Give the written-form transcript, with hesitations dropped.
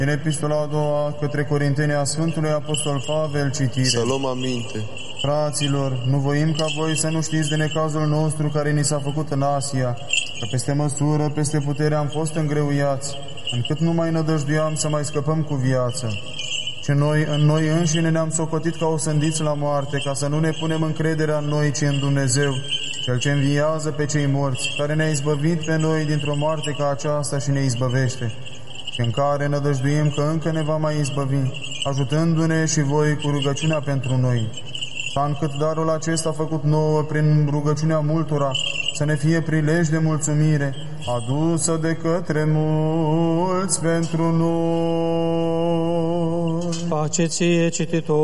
Din Epistola a doua către Corinteni a Sfântului Apostol Pavel, citire. Să luăm aminte. Fraților, nu voim ca voi să nu știți de necazul nostru care ni s-a făcut în Asia, că peste măsură, peste putere am fost îngreuiați, încât nu mai nădăjduiam să mai scăpăm cu viață. Și noi, în noi înșine ne-am socotit ca osândiți la moarte, ca să nu ne punem încrederea în noi, ci în Dumnezeu, Cel ce înviază pe cei morți, care ne-a izbăvit pe noi dintr-o moarte ca aceasta și ne izbăvește, și în care nădăjduim că încă ne va mai izbăvi, ajutându-ne și voi cu rugăciunea pentru noi, ca încât darul acesta făcut nouă prin rugăciunea multora să ne fie prilej de mulțumire, adusă de către mulți pentru noi. Pace ție, cititor.